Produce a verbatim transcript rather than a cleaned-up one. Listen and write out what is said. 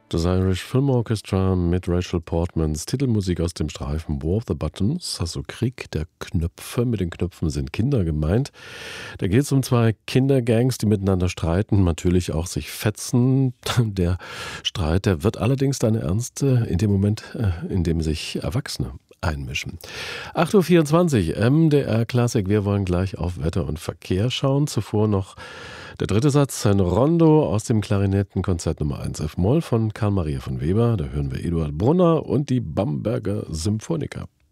Das Irish Film Orchestra mit Rachel Portmans Titelmusik aus dem Streifen War of the Buttons, also Krieg der Knöpfe. Mit den Knöpfen sind Kinder gemeint. Da geht es um zwei Kindergangs, die miteinander streiten, natürlich auch sich fetzen. Der Streit, der wird allerdings dann ernst in dem Moment, in dem sich Erwachsene einmischen. acht Uhr vierundzwanzig, M D R Klassik. Wir wollen gleich auf Wetter und Verkehr schauen. Zuvor noch der dritte Satz, ein Rondo aus dem Klarinettenkonzert Nummer eins F-Moll von Karl Maria von Weber. Da hören wir Eduard Brunner und die Bamberger Symphoniker.